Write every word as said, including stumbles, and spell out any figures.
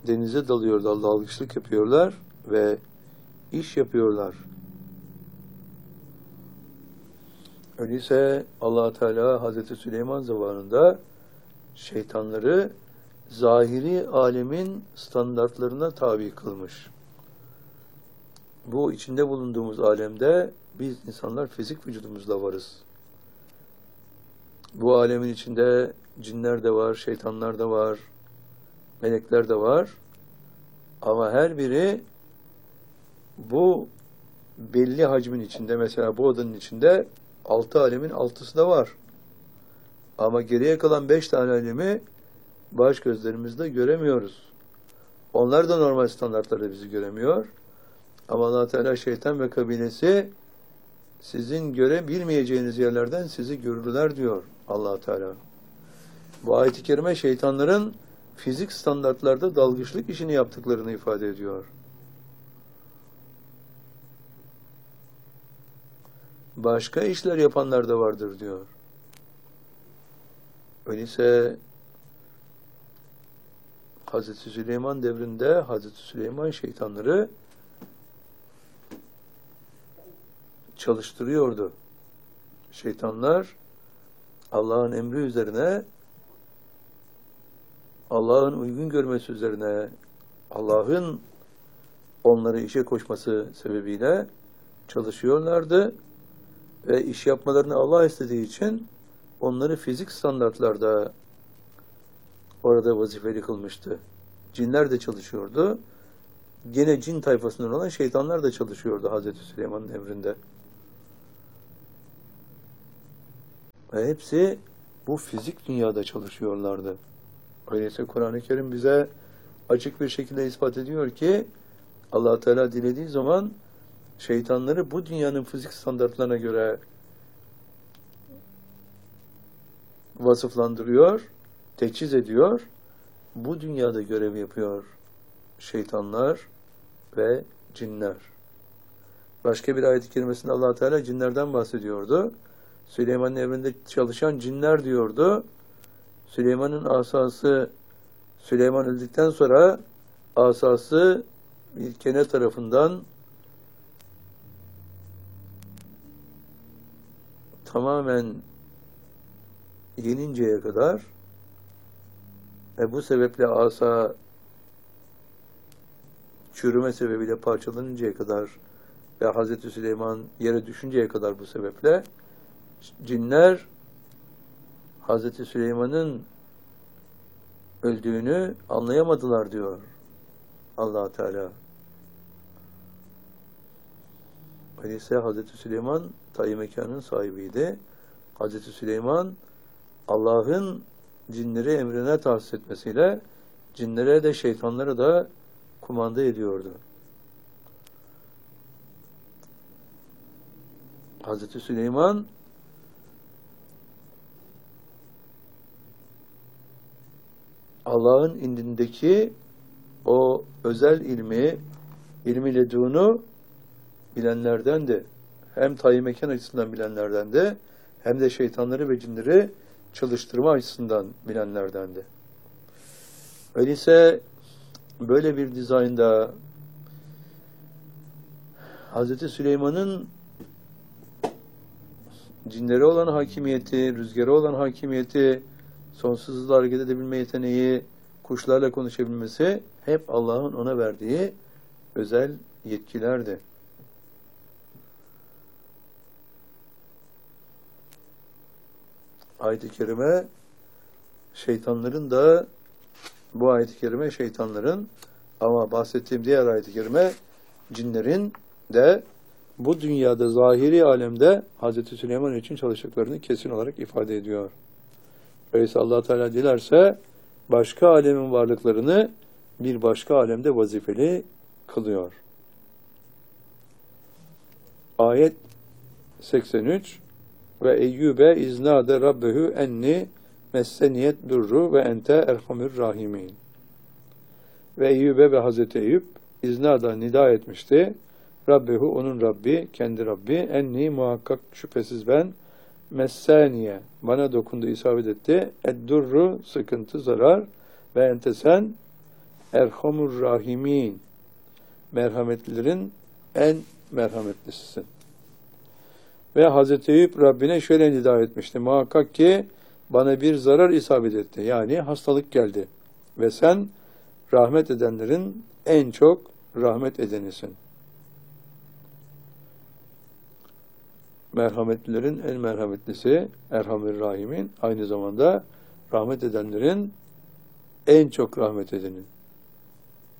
denize dalıyorlar, dalgıçlık yapıyorlar ve iş yapıyorlar. Öyleyse Allah Teala Hazreti Süleyman zamanında şeytanları zahiri alemin standartlarına tabi kılmış. Bu içinde bulunduğumuz alemde biz insanlar fizik vücudumuzla varız. Bu alemin içinde cinler de var, şeytanlar da var, melekler de var. Ama her biri bu belli hacmin içinde, mesela bu odanın içinde altı alemin altısı da var. Ama geriye kalan beş tane alemi baş gözlerimizle göremiyoruz. Onlar da normal standartlarda bizi göremiyor. Ama Allah Teala şeytan ve kabilesi sizin görebilmeyeceğiniz yerlerden sizi görürler diyor Allah Teala. Bu ayet-i kerime şeytanların fizik standartlarda dalgıçlık işini yaptıklarını ifade ediyor. Başka işler yapanlar da vardır diyor. Öyleyse Hazreti Süleyman devrinde Hazreti Süleyman şeytanları çalıştırıyordu. Şeytanlar Allah'ın emri üzerine, Allah'ın uygun görmesi üzerine, Allah'ın onları işe koşması sebebiyle çalışıyorlardı ve iş yapmalarını Allah istediği için onları fizik standartlarda orada vazifeli kılmıştı. Cinler de çalışıyordu. Gene cin tayfasından olan şeytanlar da çalışıyordu Hazreti Süleyman'ın emrinde. Ve hepsi bu fizik dünyada çalışıyorlardı. Öyleyse Kur'an-ı Kerim bize açık bir şekilde ispat ediyor ki Allah Teala dilediği zaman şeytanları bu dünyanın fizik standartlarına göre vasıflandırıyor, teçhiz ediyor. Bu dünyada görev yapıyor şeytanlar ve cinler. Başka bir ayet-i kerimesinde Allah Teala cinlerden bahsediyordu. Süleyman'ın emrinde çalışan cinler diyordu. Süleyman'ın asası, Süleyman öldükten sonra asası bir kene tarafından tamamen yeninceye kadar ve bu sebeple asa çürüme sebebiyle parçalanıncaya kadar ve Hazreti Süleyman yere düşünceye kadar bu sebeple cinler Hazreti Süleyman'ın öldüğünü anlayamadılar diyor Allah Teala. Öyleyse Hazreti Süleyman tayi mekanın sahibiydi. Hazreti Süleyman Allah'ın cinleri emrine tahsis etmesiyle cinlere de şeytanları da kumanda ediyordu. Hazreti Süleyman Allah'ın indindeki o özel ilmi, ilmi ledûnu bilenlerden de, hem tayi mekan açısından bilenlerden de, hem de şeytanları ve cinleri çalıştırma açısından bilenlerden de. Öyleyse böyle bir dizaynda Hazreti Süleyman'ın cinlere olan hakimiyeti, rüzgara olan hakimiyeti, sonsuz hızla hareket edebilme yeteneği, kuşlarla konuşabilmesi hep Allah'ın ona verdiği özel yetkilerdi. Ayet-i kerime şeytanların da bu ayet-i kerime şeytanların ama bahsettiğim diğer ayet-i kerime cinlerin de bu dünyada zahiri alemde Hazreti Süleyman için çalıştıklarını kesin olarak ifade ediyor. Öyleyse Allah Teala dilerse başka alemin varlıklarını bir başka alemde vazifeli kılıyor. Ayet seksen üç ve Eyyübe iznâde rabbehu enni messeniyet durru ve ente erhamür rahimin. Ve Eyyübe ve Hazreti Eyüp iznâda nida etmişti. Rabbehu onun Rabbi, kendi Rabbi, enni muhakkak şüphesiz ben, messaniye, bana dokundu, isabet etti, eddurru, sıkıntı, zarar, ve ente sen, Erhamur Rahimin. Merhametlilerin en merhametlisisin. Ve Hazreti Eyüp Rabbine şöyle nida etmişti. Muhakkak ki bana bir zarar isabet etti. Yani hastalık geldi. Ve sen rahmet edenlerin en çok rahmet edenisin. Merhametlilerin en merhametlisi Erhamur Rahimin, aynı zamanda rahmet edenlerin en çok rahmet edeni.